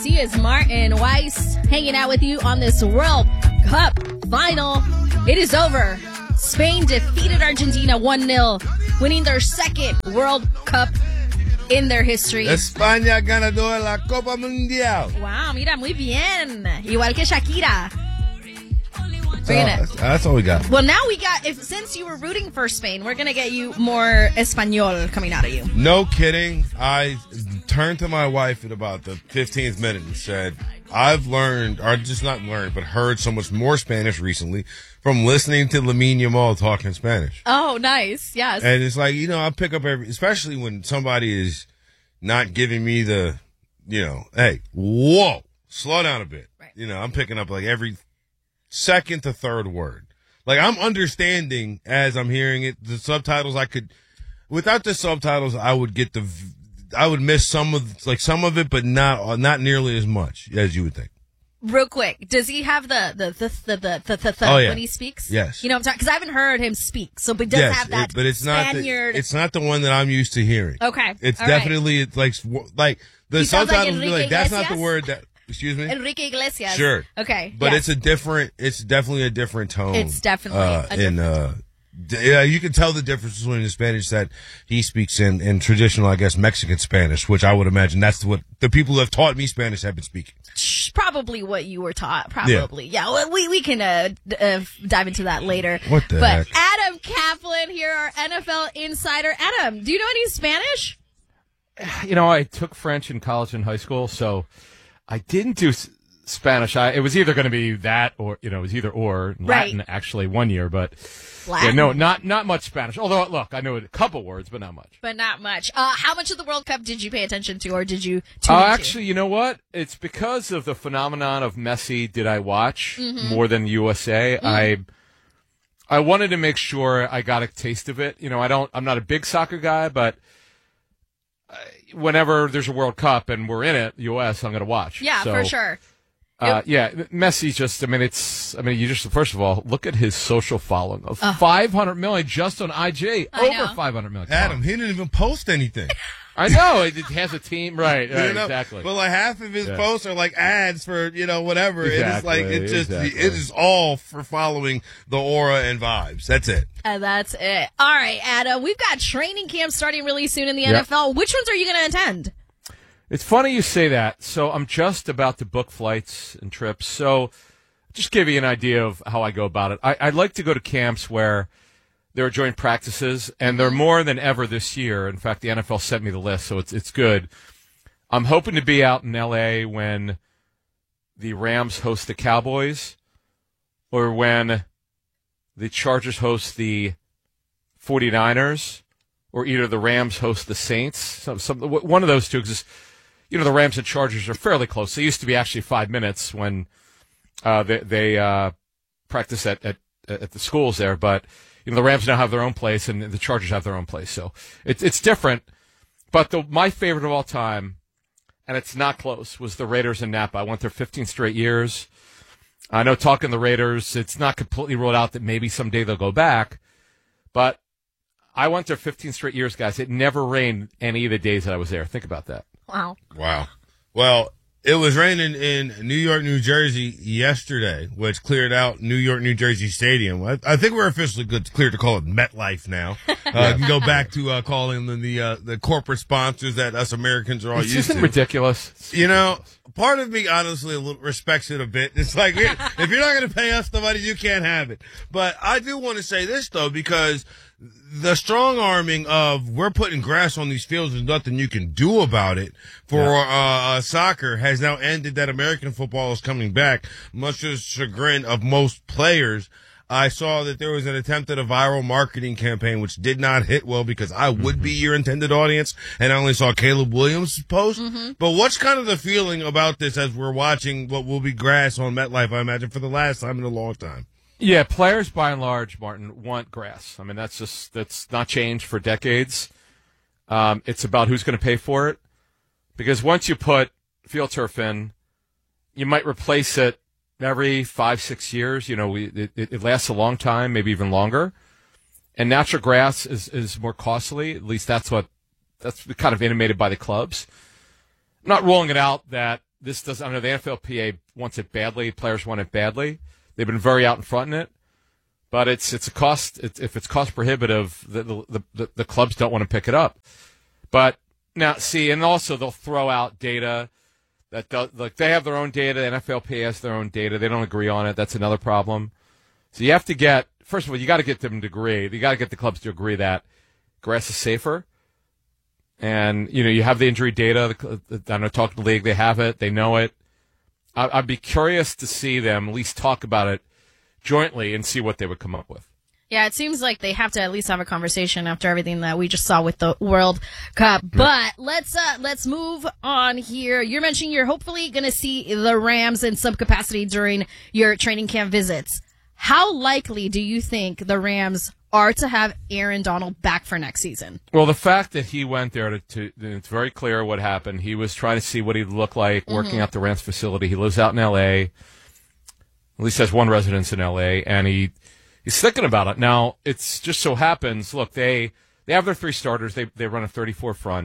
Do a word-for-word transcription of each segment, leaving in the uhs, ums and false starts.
He is Martin Weiss hanging out with you on this World Cup final. It is over. Spain defeated Argentina one nil, winning their second World Cup in their history. España ganadora de la Copa Mundial. Wow, mira, muy bien. Igual que Shakira. So, that's, that's all we got. Well, now we got, if since you were rooting for Spain, we're going to get you more Espanol coming out of you. No kidding. I turned to my wife at about the fifteenth minute and said, I've learned, or just not learned, but heard so much more Spanish recently from listening to Lamine Yamal talking Spanish. Oh, nice. Yes. And it's like, you know, I pick up every, especially when somebody is not giving me the, you know, hey, whoa, slow down a bit. Right. You know, I'm picking up like every second to third word. Like, I'm understanding as I'm hearing it. The subtitles I could, without the subtitles, I would get the, I would miss some of, like some of it, but not, not nearly as much as you would think. Real quick, does he have the, the, the, the, the, the, the, the oh, yeah. when he speaks? Yes. You know what I'm talking, because I haven't heard him speak, so, but he does yes, have that it, but it's not Spaniard. the, it's not the one that I'm used to hearing. Okay. It's All definitely, right. it's like, like, the He sounds subtitles like would be like, that's not the Iglesias? word that, excuse me? Enrique Iglesias. Sure. Okay. But yes. it's a different, it's definitely a different tone. It's definitely uh, a in, uh, d- yeah, you can tell the difference between the Spanish that he speaks in, in traditional, I guess, Mexican Spanish, which I would imagine that's what the people who have taught me Spanish have been speaking. Probably what you were taught. Probably. Yeah. yeah well, we, we can uh, d- uh, dive into that later. What the but heck? Adam Kaplan here, our N F L insider. Adam, do you know any Spanish? You know, I took French in college and high school, so I didn't do s- Spanish. I, it was either going to be that or, you know, it was either or. Latin, right. actually, one year, but Latin. yeah, no, not not much Spanish. Although, look, I know a couple words, but not much. But not much. Uh, how much of the World Cup did you pay attention to, or did you Oh, tune uh, into? actually, you know what? It's because of the phenomenon of Messi did I watch Mm-hmm. more than U S A. Mm-hmm. I I wanted to make sure I got a taste of it. You know, I don't. I'm not a big soccer guy, but whenever there's a World Cup and we're in it, U S, I'm going to watch. Yeah, so, for sure. Uh, yeah, Messi's just, I mean, it's, I mean, you just, first of all, look at his social following of uh, five hundred million just on I G. I over know. five hundred million. Adam, he didn't even post anything. I know. It has a team. Right, right you know? exactly. But like half of his Yeah. posts are like ads for, you know, whatever. Exactly, it is like, it just, exactly. it is all for following the aura and vibes. That's it. And that's it. All right, Adam. We've got training camp starting really soon in the Yep. N F L. Which ones are you going to attend? It's funny you say that. So I'm just about to book flights and trips. So just give you an idea of how I go about it. I, I like to go to camps where there are joint practices, and they're more than ever this year. In fact, the N F L sent me the list, so it's it's good. I'm hoping to be out in L A when the Rams host the Cowboys, or when the Chargers host the 49ers, or either the Rams host the Saints. Some, some, one of those two, because you know the Rams and Chargers are fairly close. They used to be actually five minutes when uh, they, they uh, practice at, at at the schools there, but you know the Rams now have their own place and the Chargers have their own place, so it's it's different. But the my favorite of all time, and it's not close, was the Raiders in Napa. I went there fifteen straight years. I know talking the Raiders, it's not completely ruled out that maybe someday they'll go back, but I went there fifteen straight years, guys. It never rained any of the days that I was there. Think about that. Wow. Wow. Well, it was raining in New York, New Jersey yesterday, which cleared out New York, New Jersey Stadium. I, I think we're officially good, clear to call it MetLife now. Uh, yeah. Can go back to uh, calling them the uh, the corporate sponsors that us Americans are all It's used isn't to. ridiculous. It's you know, ridiculous. Part of me honestly a little respects it a bit. It's like, if you're not going to pay us the money, you can't have it. But I do want to say this, though, because the strong arming of we're putting grass on these fields, there's nothing you can do about it for yeah. uh, soccer has now ended. That American football is coming back, much to the chagrin of most players. I saw that there was an attempt at a viral marketing campaign, which did not hit well because I would mm-hmm. be your intended audience, and I only saw Caleb Williams' post. Mm-hmm. But what's kind of the feeling about this as we're watching what will be grass on MetLife, I imagine, for the last time in a long time? Yeah, players by and large, Martin, want grass. I mean, that's just that's not changed for decades. Um, it's about who's going to pay for it, because once you put field turf in, you might replace it every five, six years. You know, we, it, it lasts a long time, maybe even longer. And natural grass is, is more costly. At least that's what that's kind of intimated by the clubs. I'm not ruling it out that this does. I know the N F L P A wants it badly. Players want it badly. They've been very out in front in it. But it's it's a cost. It's, if it's cost prohibitive, the the, the the clubs don't want to pick it up. But now, see, and also they'll throw out data that does, like they have their own data. The N F L P A has their own data. They don't agree on it. That's another problem. So you have to get first of all, you got to get them to agree. You got to get the clubs to agree that grass is safer. And you know, you have the injury data. I know, talking to the league, they have it. They know it. I, I'd be curious to see them at least talk about it jointly and see what they would come up with. Yeah, it seems like they have to at least have a conversation after everything that we just saw with the World Cup. But let's uh, let's move on here. You're mentioning you're hopefully going to see the Rams in some capacity during your training camp visits. How likely do you think the Rams are to have Aaron Donald back for next season? Well, the fact that he went there, to, to it's very clear what happened. He was trying to see what he'd look like working Mm-hmm. at the Rams facility. He lives out in L A, at least has one residence in L A, and he he's thinking about it. Now, it's just so happens, look, they they have their three starters. They they run a thirty-four front.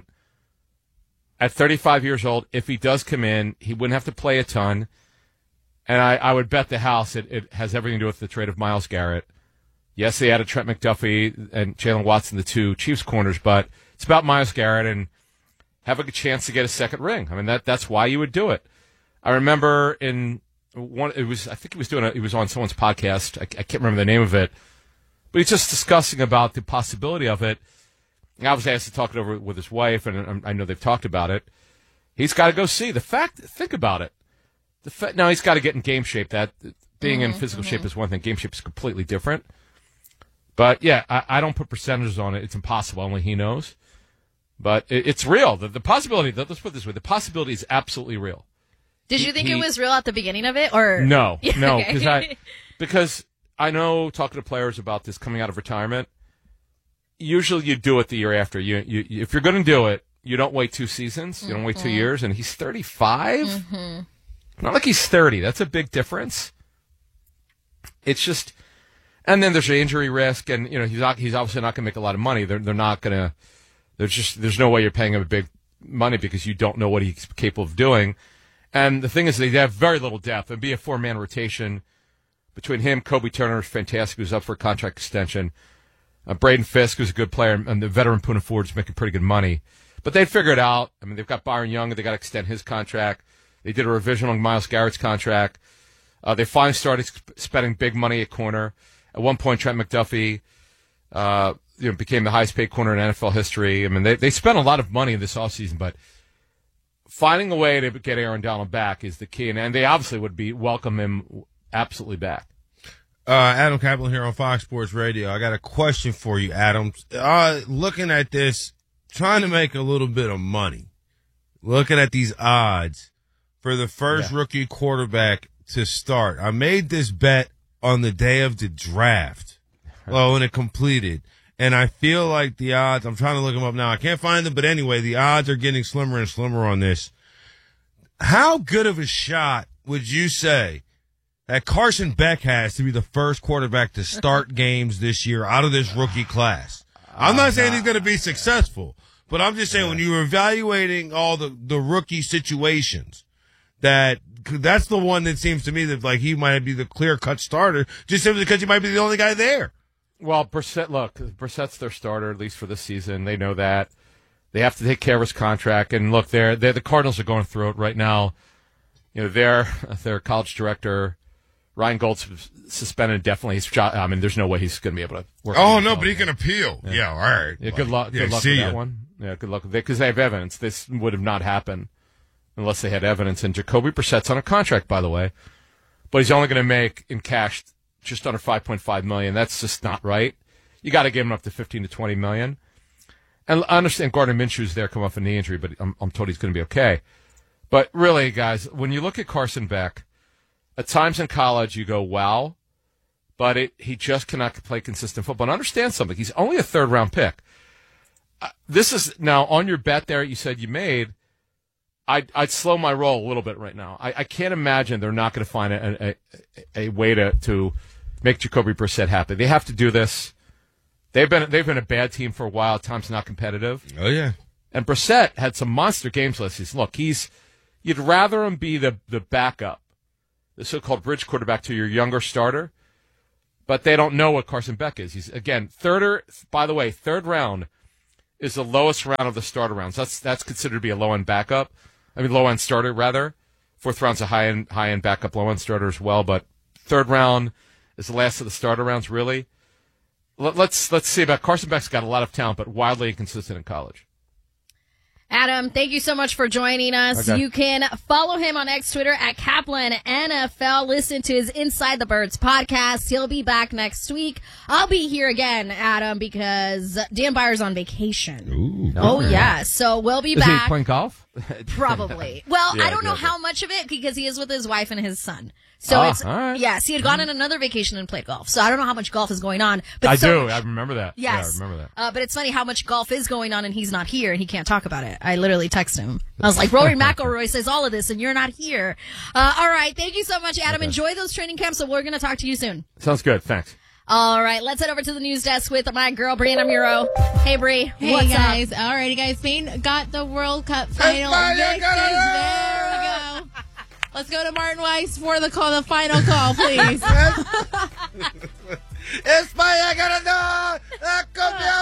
At thirty-five years old, if he does come in, he wouldn't have to play a ton. And I, I would bet the house it, it has everything to do with the trade of Myles Garrett. Yes, they added Trent McDuffie and Jalen Watson, the two Chiefs corners, but it's about Myles Garrett and having a chance to get a second ring. I mean, that that's why you would do it. I remember in one, it was, I think he was doing a, he was on someone's podcast. I, I can't remember the name of it, but he's just discussing about the possibility of it. And I was asked to talk it over with his wife, and I know they've talked about it. He's got to go see the fact. Think about it. The fa- now he's got to get in game shape. That being mm-hmm, in physical mm-hmm. shape is one thing. Game shape is completely different. But yeah, I, I don't put percentages on it. It's impossible. Only he knows. But it, it's real. The, the possibility. Let's put it this way: the possibility is absolutely real. Did He- you think he- it was real at the beginning of it, or No, Yeah, no, okay. because I because I know talking to players about this coming out of retirement. Usually, you do it the year after. You, you if you're going to do it, you don't wait two seasons. You don't wait two years. And he's thirty-five. Mm-hmm. Not like he's thirty. That's a big difference. It's just, and then there's an injury risk, and you know he's not, he's obviously not going to make a lot of money. They're they're not going to. There's just there's no way you're paying him a big money because you don't know what he's capable of doing. And the thing is, they have very little depth. It'd be a four man rotation between him, Kobe Turner, who's fantastic, who's up for a contract extension, uh, Braden Fisk, who's a good player, and the veteran Poona Ford's making pretty good money. But they figure it out. I mean, they've got Byron Young, and they got to extend his contract. They did a revision on Myles Garrett's contract. Uh, they finally started sp- spending big money at corner. At one point, Trent McDuffie uh, you know, became the highest paid corner in N F L history. I mean, they, they spent a lot of money this offseason, but finding a way to get Aaron Donald back is the key. And, and they obviously would be welcome him absolutely back. Uh, Adam Kaplan here on Fox Sports Radio. I got a question for you, Adam. Uh, looking at this, trying to make a little bit of money, looking at these odds for the first Yeah. rookie quarterback to start. I made this bet on the day of the draft. Well, when it completed. And I feel like the odds, I'm trying to look them up now. I can't find them, but anyway, the odds are getting slimmer and slimmer on this. How good of a shot would you say that Carson Beck has to be the first quarterback to start games this year out of this rookie class? I'm not saying he's going to be successful, but I'm just saying when you're evaluating all the, the rookie situations, that that's the one that seems to me that like he might be the clear-cut starter just simply because he might be the only guy there. Well, Brissett, look, Brissett's their starter, at least for this season. They know that. They have to take care of his contract. And look, they're, they're, the Cardinals are going through it right now. You know, their, their college director, Ryan Gold's suspended indefinitely. He's, I mean, there's no way he's going to be able to work. Oh, no, but he can appeal. Yeah, yeah all right. Yeah, good luck. Yeah, good luck see with ya. that one. Yeah, good luck. Because they, they have evidence. This would have not happened unless they had evidence. And Jacoby Brissett's on a contract, by the way. But he's only going to make in cash just under five point five million dollars. That's just not right. You got to give him up to fifteen to twenty million dollars. And I understand Gardner Minshew's there, come off a knee injury, but I'm, I'm told he's going to be okay. But really, guys, when you look at Carson Beck, at times in college you go, wow, but it, he just cannot play consistent football. And understand something, he's only a third-round pick. Uh, this is, now, on your bet there you said you made, I'd, I'd slow my roll a little bit right now. I, I can't imagine they're not going to find a, a, a way to, to make Jacoby Brissett happy. They have to do this. They've been they've been a bad team for a while. At times not competitive. Oh yeah. And Brissett had some monster games last season. Look, he's you'd rather him be the, the backup, the so-called bridge quarterback to your younger starter, but they don't know what Carson Beck is. He's, again, third, or, by the way, third round is the lowest round of the starter rounds. That's that's considered to be a low-end backup. I mean, low-end starter, rather. Fourth round's a high-end high-end backup, low-end starter as well, but third round is the last of the starter rounds, really. Let's let's see about Carson Beck's got a lot of talent, but wildly inconsistent in college. Adam, thank you so much for joining us. Okay. You can follow him on X Twitter at Kaplan N F L. Listen to his Inside the Birds podcast. He'll be back next week. I'll be here again, Adam, because Dan Byer's on vacation. Ooh. Oh, yeah. So we'll be Is back. he playing golf? Probably. Well, Yeah, I don't know exactly. how much of it because he is with his wife and his son. So Ah, it's, all right. yes, he had gone on another vacation and played golf. So I don't know how much golf is going on. But I so do. much- I remember that. Yes. Yeah, I remember that. Uh, but it's funny how much golf is going on and he's not here and he can't talk about it. I literally texted him. I was like, Rory McIlroy says all of this and you're not here. Uh, all right. Thank you so much, Adam. Okay. Enjoy those training camps and we're going to talk to you soon. Sounds good. Thanks. All right. Let's head over to the news desk with my girl, Brianna Muro. Hey, Bri. Hey what's guys, up? alrighty guys, Spain got the World Cup final. España Victories. ganó! There we go. Let's go to Martin Weiss for the call, the final call, please. España ganó la Copa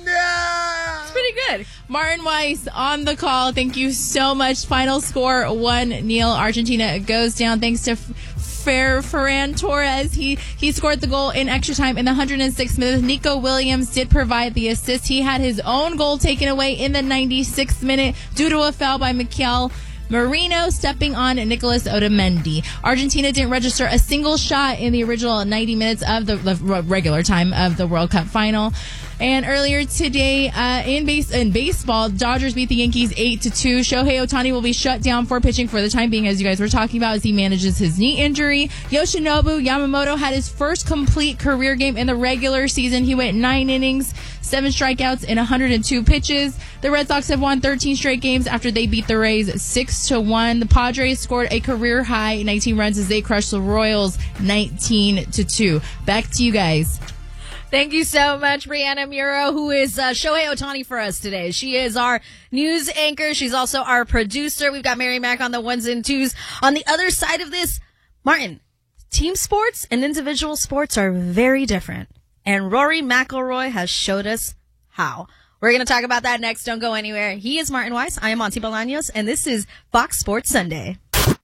Mundial. Pretty good. Martin Weiss on the call. Thank you so much. Final score one nil. Argentina goes down thanks to Fer Ferran Torres. He he scored the goal in extra time in the one hundred sixth minute. Nico Williams did provide the assist. He had his own goal taken away in the ninety-sixth minute due to a foul by Mikel Merino stepping on Nicolas Otamendi. Argentina didn't register a single shot in the original ninety minutes of the, the regular time of the World Cup final. And earlier today, uh, in base in baseball, Dodgers beat the Yankees eight to two. Shohei Ohtani will be shut down for pitching for the time being, as you guys were talking about, as he manages his knee injury. Yoshinobu Yamamoto had his first complete career game in the regular season. He went nine innings, seven strikeouts, and one hundred two pitches. The Red Sox have won thirteen straight games after they beat the Rays six to one. The Padres scored a career high nineteen runs as they crushed the Royals nineteen to two. Back to you guys. Thank you so much, Brianna Muro, who is uh, Shohei Ohtani for us today. She is our news anchor. She's also our producer. We've got Mary Mack on the ones and twos. On the other side of this, Martin, team sports and individual sports are very different. And Rory McIlroy has showed us how. We're going to talk about that next. Don't go anywhere. He is Martin Weiss. I am Monty Bolaños, and this is Fox Sports Sunday.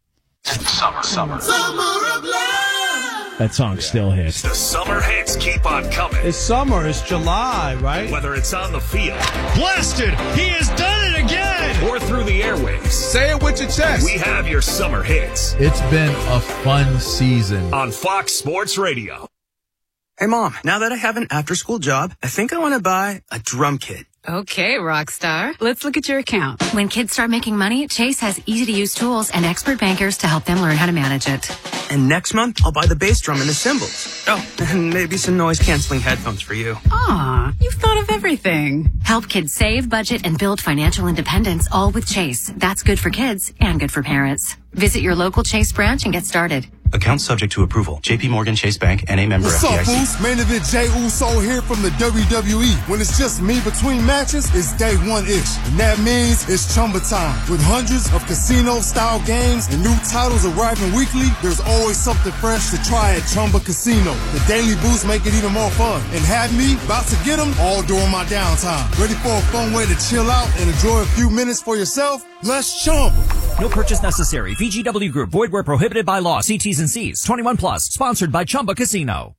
Summer, summer. Summer of love. That song still hits. The summer hits keep on coming. It's summer. It's July, right? Whether it's on the field Blasted! He has done it again! or through the airwaves, Say it with your chest. we have your summer hits It's been a fun season. on Fox Sports Radio. Hey, Mom, now that I have an after-school job, I think I want to buy a drum kit. Okay, Rockstar. Let's look at your account. When kids start making money, Chase has easy-to-use tools and expert bankers to help them learn how to manage it. And next month, I'll buy the bass drum and the cymbals. Oh, and maybe some noise-canceling headphones for you. Aw, you've thought of everything. Help kids save, budget, and build financial independence, all with Chase. That's good for kids and good for parents. Visit your local Chase branch and get started. Account subject to approval. J P Morgan Chase Bank, N A member What's F D I up, C. Boost? Main event Jey Uso here from the W W E. When it's just me between matches, it's day one-ish. And that means it's Chumba time. With hundreds of casino-style games and new titles arriving weekly, there's always something fresh to try at Chumba Casino. The daily boosts make it even more fun. And have me about to get them all during my downtime. Ready for a fun way to chill out and enjoy a few minutes for yourself? Let's Chumba. No purchase necessary. V G W Group. Void where prohibited by law. See T's and C's. twenty-one plus. Sponsored by Chumba Casino.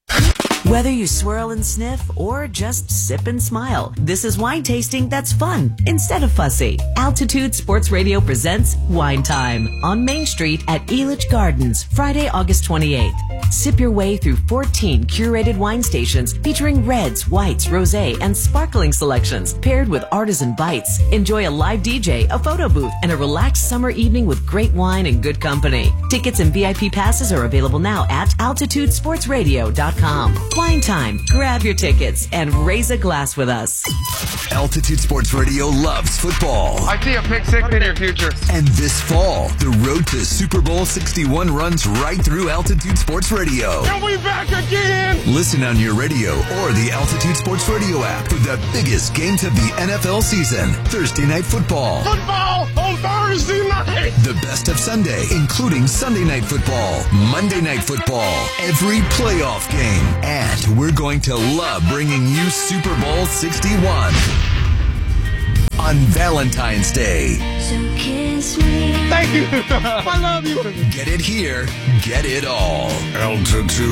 Whether you swirl and sniff or just sip and smile, this is wine tasting that's fun instead of fussy. Altitude Sports Radio presents Wine Time on Main Street at Elitch Gardens, Friday, August twenty-eighth. Sip your way through fourteen curated wine stations featuring reds, whites, rosé, and sparkling selections paired with artisan bites. Enjoy a live D J, a photo booth, and a relaxed summer evening with great wine and good company. Tickets and V I P passes are available now at altitude sports radio dot com. Wine Time. Grab your tickets and raise a glass with us. Altitude Sports Radio loves football. I see a pick six in your future. And this fall, the road to Super Bowl sixty-one runs right through Altitude Sports Radio. Radio. And we back again! Listen on your radio or the Altitude Sports Radio app for the biggest games of the N F L season. Thursday Night Football. Football on Thursday night! The best of Sunday, including Sunday Night Football, Monday Night Football, every playoff game. And we're going to love bringing you Super Bowl sixty-one on Valentine's Day. So kiss me. Thank you. I love you. Get it here. Get it all. Altitude.